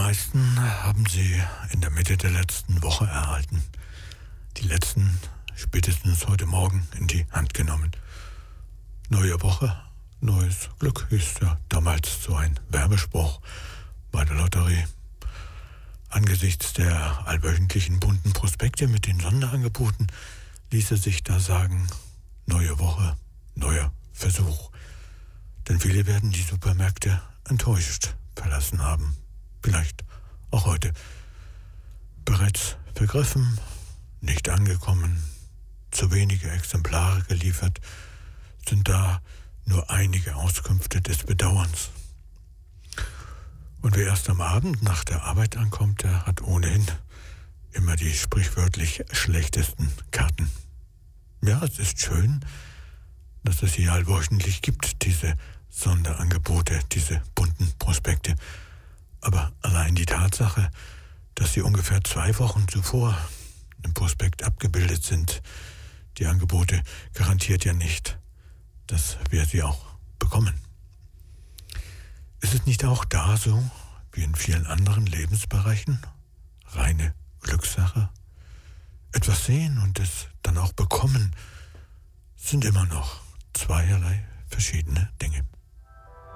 meisten haben sie in der Mitte der letzten Woche erhalten. Die letzten spätestens heute Morgen in die Hand genommen. Neue Woche, neues Glück hieß ja damals so ein Werbespruch bei der Lotterie. Angesichts der allwöchentlichen bunten Prospekte mit den Sonderangeboten ließe sich da sagen, neue Woche, neuer Versuch. Denn viele werden die Supermärkte enttäuscht verlassen haben. Vielleicht auch heute. Bereits vergriffen, nicht angekommen, zu wenige Exemplare geliefert, sind da nur einige Auskünfte des Bedauerns. Und wer erst am Abend nach der Arbeit ankommt, der hat ohnehin immer die sprichwörtlich schlechtesten Karten. Ja, es ist schön, dass es hier allwöchentlich gibt, diese Sonderangebote, diese bunten Prospekte. Aber allein die Tatsache, dass sie ungefähr 2 Wochen zuvor im Prospekt abgebildet sind, die Angebote, garantiert ja nicht, dass wir sie auch bekommen. Ist es nicht auch da so, wie in vielen anderen Lebensbereichen? Reine Glückssache? Etwas sehen und es dann auch bekommen, sind immer noch zweierlei verschiedene Dinge.